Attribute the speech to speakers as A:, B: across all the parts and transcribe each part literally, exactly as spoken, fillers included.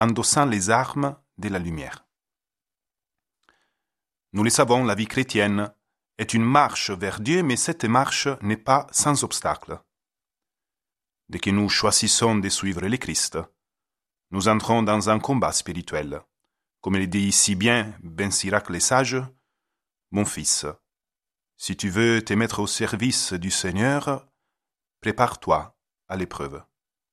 A: endossant les armes de la lumière. Nous le savons, la vie chrétienne est une marche vers Dieu, mais cette marche n'est pas sans obstacle. Dès que nous choisissons de suivre le Christ, nous entrons dans un combat spirituel. Comme il dit si bien Ben Sirac le sage, « Mon fils, si tu veux te mettre au service du Seigneur, prépare-toi à l'épreuve. »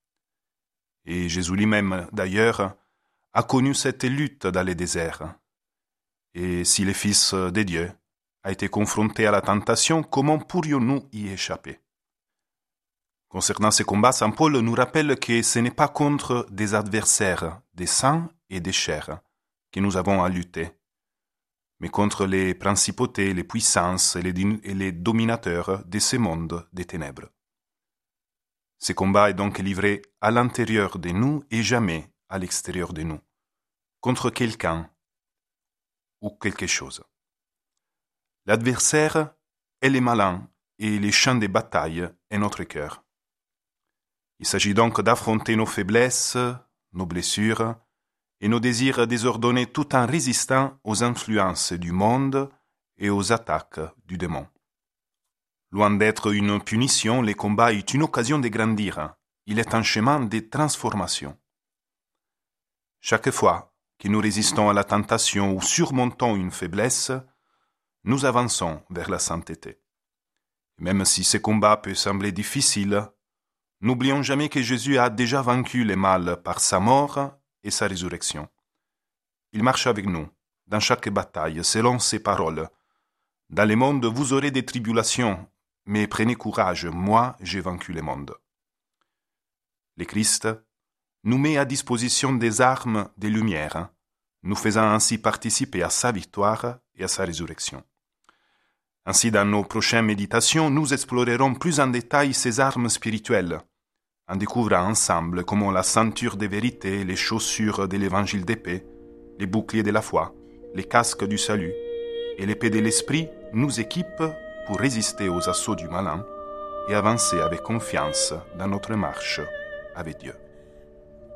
A: Et Jésus lui-même, d'ailleurs, a connu cette lutte dans le désert. Et si le Fils de Dieu a été confronté à la tentation, comment pourrions-nous y échapper? Concernant ce combat, saint Paul nous rappelle que ce n'est pas contre des adversaires, des sang et des chairs, que nous avons à lutter, mais contre les principautés, les puissances et les, et les dominateurs de ce monde des ténèbres. Ce combat est donc livré à l'intérieur de nous et jamais à l'extérieur de nous, contre quelqu'un ou quelque chose. L'adversaire est le malin et les champs de bataille est notre cœur. Il s'agit donc d'affronter nos faiblesses, nos blessures et nos désirs désordonnés tout en résistant aux influences du monde et aux attaques du démon. Loin d'être une punition, le combat est une occasion de grandir. Il est un chemin de transformation. Chaque fois que nous résistons à la tentation ou surmontons une faiblesse, nous avançons vers la sainteté. Même si ce combat peut sembler difficile, n'oublions jamais que Jésus a déjà vaincu le mal par sa mort et sa résurrection. Il marche avec nous, dans chaque bataille, selon ses paroles. Dans le monde, vous aurez des tribulations, mais prenez courage, moi j'ai vaincu le monde. Le Christ nous met à disposition des armes des lumières, nous faisant ainsi participer à sa victoire et à sa résurrection. Ainsi, dans nos prochaines méditations, nous explorerons plus en détail ces armes spirituelles, en découvrant ensemble comment la ceinture des vérités, les chaussures de l'évangile de paix, les boucliers de la foi, les casques du salut et l'épée de l'esprit nous équipent pour résister aux assauts du malin et avancer avec confiance dans notre marche avec Dieu.